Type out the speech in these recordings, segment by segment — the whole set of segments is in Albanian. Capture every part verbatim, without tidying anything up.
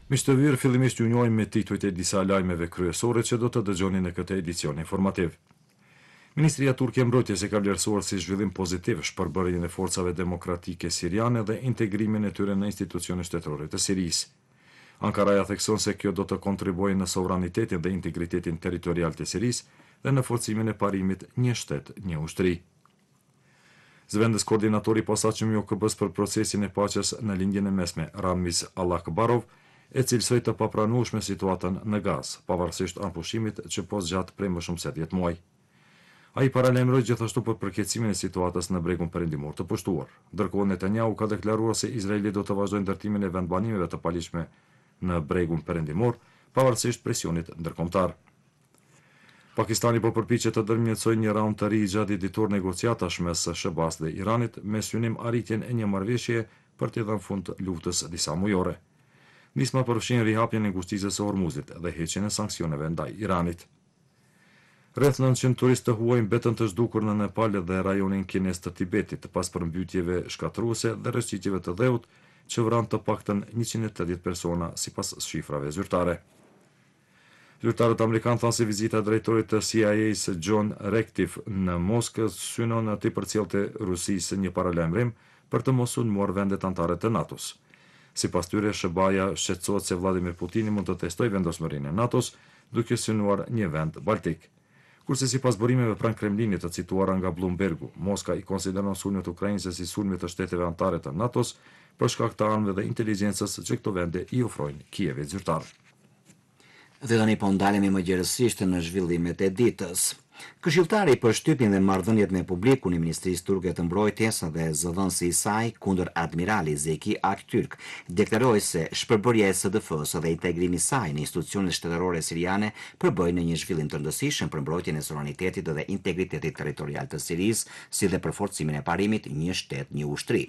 Miq të virë, fillimisht ju njohim me titujt e disa lajmeve kryesore që do të dëgjoni në këtë edicion informativ. Ministria turke e mbrojtjes e ka vlerësuar si zhvillim pozitiv shpërbërjen e forcave demokratike siriane dhe integrimin e tyre në institucionet shtetërore të Sirisë. Ankaraja thekson se kjo do të kontribuojë në sovranitetin dhe integritetin territorial të Sirisë dhe në forcimin e parimit një shtet, një ushtri. Zëvendës koordinatori i posaçëm i O K B-s për procesin e paqes në lindjen e mesme, Ramiz Allakbarov, e cilësoi të papranueshme situatën në Gaz, pavarësisht ampushimit që po zgjat prej më shumë se dhjetë muaj. Ai paralajmëroi gjithashtu për përkeçimin e situatës në bregun perëndimor të pushtuar. Ndërkohë Netanyahu ka deklaruar se Izraeli do të vazhdojë ndërtimin e vendbanimeve të paligjshme në bregun perëndimor, pavarësisht presionit ndërkombëtar. Pakistani po përpiqet të ndërmjetësojë një raund të ri gjatë ditor negociatash mes S B A-s dhe Iranit me synim arritjen e një marrëveshjeje për të dhënë fund luftës disa mujore. Nisma përfshin rihapjen e ngushtisës së Hormuzit dhe heqjen e sanksioneve ndaj Iranit. Rreth nëntëqind turistë të huaj mbetën të zhdukur në Nepal dhe rajonin kines të Tibetit pas përmbytjeve shkatruese dhe rrezikave të dheut që vranë të paktën njëqind e tetëdhjetë persona sipas shifrave zyrtare. Zyrtarët amerikanë thanë se vizita e drejtorit të C I A-s John Ratcliffe në Moskë synon të përcjellte Rusisë një paralajmërim për të mos sulmuar vendet anëtare të NATO-s. Sipas tyre, S B A-ja shqetësohet se Vladimir Putini mund të testojë vendosmërinë e NATO-s duke synuar një vend baltik. Kurse sipas burimeve pranë Kremlinit të cituara nga Bloombergu, Moska i konsideron sulmet ukrainase si sulme të shteteve anëtare të NATO-s për shkak të anëve dhe inteligjencës që këto vende i ofrojnë Kievit zyrtar. Dhe tani po ndalemi më gjerësisht në zhvillimet e ditës. Këshilltari për shtypjen dhe marrëdhëniet me publikun i Ministrisë Turke të Mbrojtjes dhe zëdhënësi i saj kundër admirali Zeki Aktürk deklaroi se shpërbërja e S D F-s dhe integrimi i saj në institucionet shtetërore siriane përbëjnë në një zhvillim të rëndësishëm për mbrojtjen e sovranitetit dhe integritetit territorial të Sirisë, si dhe për forcimin e parimit një shtet, një ushtri.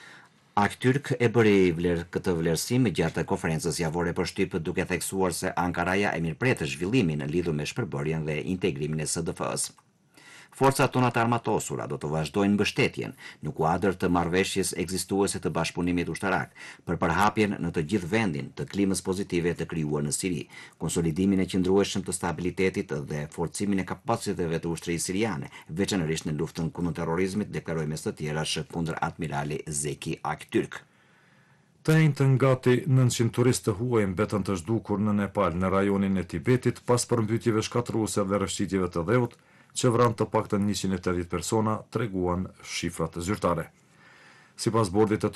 Aktürk e bëri vler këtë vlerësim gjatë konferencës javore për shtyp duke theksuar se Ankaraja e mirëpret zhvillimin lidhur me shpërbërjen dhe integrimin e S D F-s. Forcat tona të armatosura do të vazhdojnë mbështetjen në kuadër të marrëveshjes ekzistuese të bashkëpunimit ushtarak për përhapjen në të gjithë vendin të klimës pozitive të krijuar në Siri, konsolidimin e qëndrueshëm të stabilitetit dhe forcimin e kapaciteteve të ushtrisë siriane, veçanërisht në luftën kundër terrorizmit, deklaroi mes të tjerash kundër admirali Zeki Aktürk. Të njëjtën gati nëntëqind turistë të huaj mbetën të zhdukur në Nepal në rajonin e Tibetit pas përmbytjeve shkatruese dhe rrëshqitjeve të dheut që vranë të paktën njëqind e tetëdhjetë persona, treguan shifrat zyrtare. Sipas bordit të